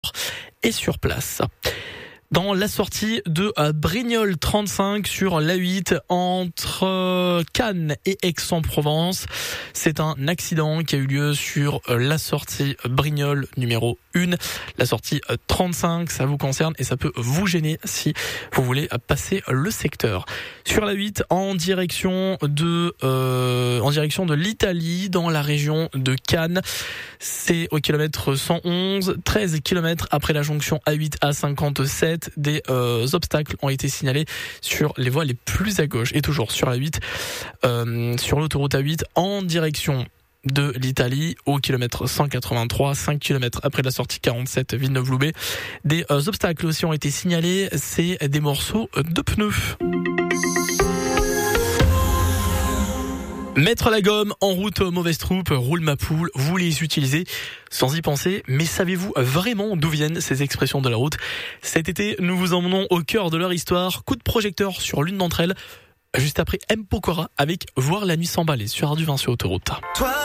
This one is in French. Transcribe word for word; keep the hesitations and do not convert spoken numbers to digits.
est sur place. Dans la sortie de Brignoles trente-cinq sur l'A huit entre Cannes et Aix-en-Provence. C'est un accident qui a eu lieu sur la sortie Brignoles numéro un. La sortie trente-cinq, ça vous concerne et ça peut vous gêner si vous voulez passer le secteur. Sur l'A huit, en direction de, euh, en direction de l'Italie, dans la région de Cannes. C'est au kilomètre cent onze, treize kilomètres après la jonction A huit A cinquante-sept. Des euh, obstacles ont été signalés sur les voies les plus à gauche et toujours sur la huit, euh, sur l'autoroute A huit en direction de l'Italie au kilomètre cent quatre-vingt-trois, cinq kilomètres après la sortie quarante-sept Villeneuve-Loubet. Des euh, obstacles aussi ont été signalés, c'est des morceaux de pneus. Mettre la gomme en route, mauvaise troupe, roule ma poule, vous les utilisez sans y penser, mais savez-vous vraiment d'où viennent ces expressions de la route ? Cet été, nous vous emmenons au cœur de leur histoire, coup de projecteur sur l'une d'entre elles, juste après M. Pokora avec Voir la nuit s'emballer sur Ardu Vinci Autoroute.